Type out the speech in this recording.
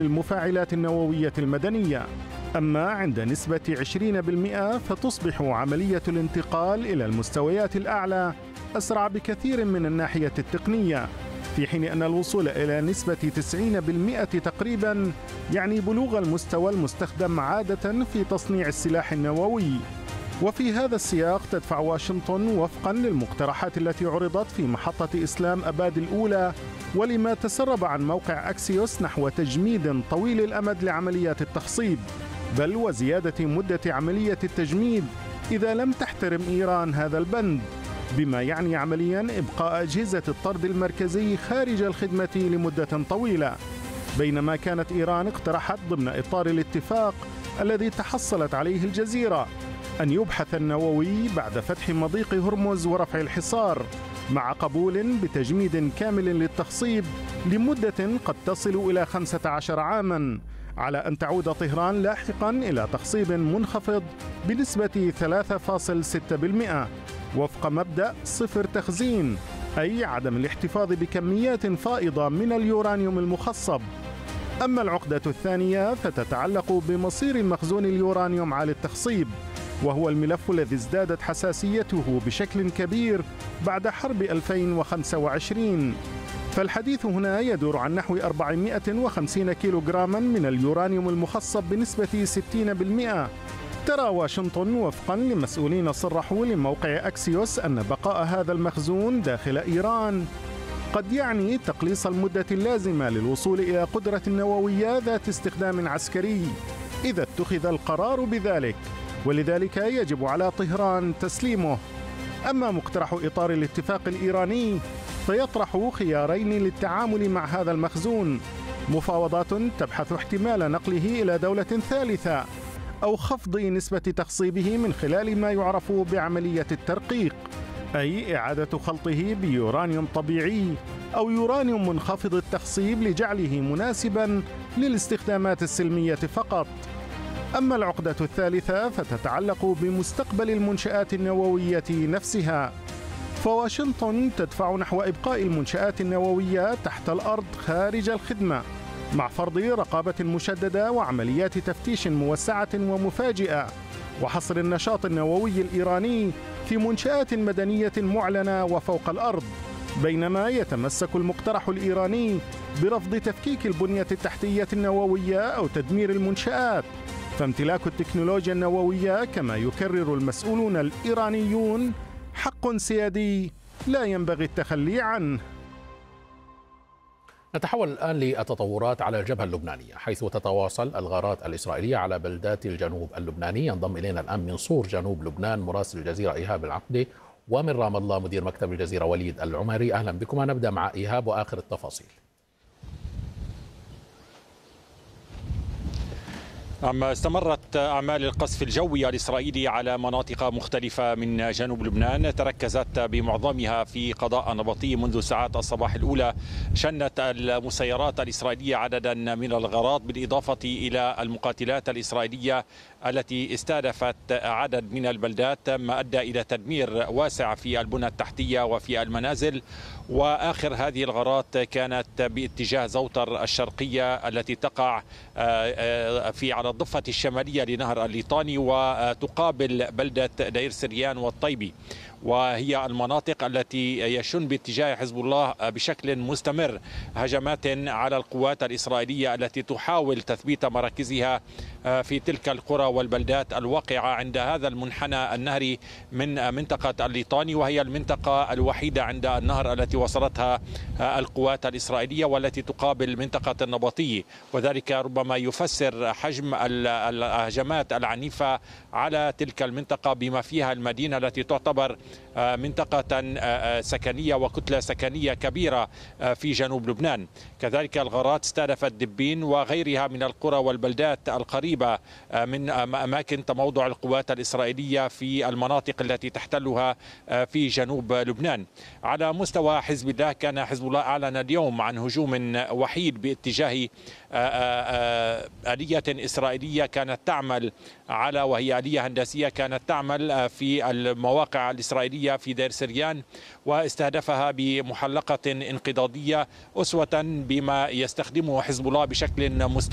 المفاعلات النووية المدنية. أما عند نسبة 20% فتصبح عملية الانتقال إلى المستويات الأعلى أسرع بكثير من الناحية التقنية، في حين أن الوصول إلى نسبة 90% تقريباً يعني بلوغ المستوى المستخدم عادة في تصنيع السلاح النووي. وفي هذا السياق تدفع واشنطن وفقاً للمقترحات التي عرضت في محطة إسلام أباد الأولى ولما تسرب عن موقع أكسيوس نحو تجميد طويل الأمد لعمليات التخصيب، بل وزيادة مدة عملية التجميد إذا لم تحترم إيران هذا البند، بما يعني عملياً إبقاء أجهزة الطرد المركزي خارج الخدمة لمدة طويلة. بينما كانت إيران اقترحت ضمن إطار الاتفاق الذي تحصلت عليه الجزيرة أن يبحث النووي بعد فتح مضيق هرمز ورفع الحصار، مع قبول بتجميد كامل للتخصيب لمدة قد تصل إلى 15 عاماً، على أن تعود طهران لاحقاً إلى تخصيب منخفض بنسبة 3.6% وفق مبدأ صفر تخزين، أي عدم الاحتفاظ بكميات فائضة من اليورانيوم المخصب. أما العقدة الثانية فتتعلق بمصير مخزون اليورانيوم على التخصيب، وهو الملف الذي ازدادت حساسيته بشكل كبير بعد حرب 2025. فالحديث هنا يدور عن نحو 450 كيلوغراما من اليورانيوم المخصب بنسبة 60%. ترى واشنطن وفقا لمسؤولين صرحوا لموقع أكسيوس أن بقاء هذا المخزون داخل إيران قد يعني تقليص المدة اللازمة للوصول إلى قدرة نووية ذات استخدام عسكري إذا اتخذ القرار بذلك، ولذلك يجب على طهران تسليمه. أما مقترح إطار الاتفاق الإيراني فيطرح خيارين للتعامل مع هذا المخزون: مفاوضات تبحث احتمال نقله إلى دولة ثالثة، أو خفض نسبة تخصيبه من خلال ما يعرف بعملية الترقيق، أي إعادة خلطه بيورانيوم طبيعي أو يورانيوم منخفض التخصيب لجعله مناسباً للاستخدامات السلمية فقط. أما العقدة الثالثة فتتعلق بمستقبل المنشآت النووية نفسها، فواشنطن تدفع نحو إبقاء المنشآت النووية تحت الأرض خارج الخدمة، مع فرض رقابة مشددة وعمليات تفتيش موسعة ومفاجئة، وحصر النشاط النووي الإيراني في منشآت مدنية معلنة وفوق الأرض. بينما يتمسك المقترح الإيراني برفض تفكيك البنية التحتية النووية أو تدمير المنشآت، فامتلاك التكنولوجيا النووية كما يكرر المسؤولون الإيرانيون حق سيادي لا ينبغي التخلي عنه. نتحول الآن للتطورات على الجبهة اللبنانية، حيث تتواصل الغارات الإسرائيلية على بلدات الجنوب اللبناني. ينضم إلينا الآن من صور جنوب لبنان مراسل الجزيرة إيهاب العقدي، ومن رام الله مدير مكتب الجزيرة وليد العمري. أهلا بكم. نبدأ مع إيهاب وآخر التفاصيل. استمرت أعمال القصف الجوي الإسرائيلي على مناطق مختلفة من جنوب لبنان، تركزت بمعظمها في قضاء نبطي. منذ ساعات الصباح الأولى شنت المسيرات الإسرائيلية عددا من الغارات، بالإضافة إلى المقاتلات الإسرائيلية التي استهدفت عدد من البلدات، ما أدى إلى تدمير واسع في البنى التحتية وفي المنازل. وآخر هذه الغارات كانت باتجاه زوتر الشرقية التي تقع على الضفة الشمالية لنهر الليطاني وتقابل بلدة دير سريان والطيبي، وهي المناطق التي يشن باتجاه حزب الله بشكل مستمر هجمات على القوات الإسرائيلية التي تحاول تثبيت مراكزها في تلك القرى والبلدات الواقعة عند هذا المنحنى النهري من منطقة الليطاني، وهي المنطقة الوحيدة عند النهر التي وصلتها القوات الإسرائيلية والتي تقابل منطقة النبطي، وذلك ربما يفسر حجم الهجمات العنيفة على تلك المنطقة بما فيها المدينة التي تعتبر منطقة سكنية وكتلة سكنية كبيرة في جنوب لبنان. كذلك الغارات استهدفت دبين وغيرها من القرى والبلدات القريبة من أماكن تموضع القوات الإسرائيلية في المناطق التي تحتلها في جنوب لبنان. على مستوى حزب الله، كان حزب الله أعلن اليوم عن هجوم وحيد باتجاه آلية إسرائيلية كانت تعمل وهي آلية هندسية كانت تعمل في المواقع الإسرائيلية في دير سريان، واستهدفها بمحلقة انقضاضية أسوة بما يستخدمه حزب الله بشكل مستمر